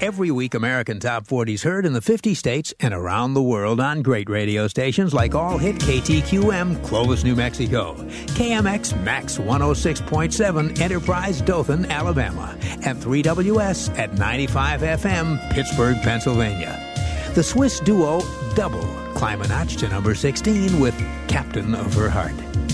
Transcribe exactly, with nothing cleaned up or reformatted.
Every week, American Top forty is heard in the fifty states and around the world on great radio stations like All Hit K T Q M, Clovis, New Mexico, K M X Max one oh six point seven, Enterprise, Dothan, Alabama, and three W S at ninety-five F M, Pittsburgh, Pennsylvania. The Swiss duo Double climb a notch to number sixteen with Captain of Her Heart.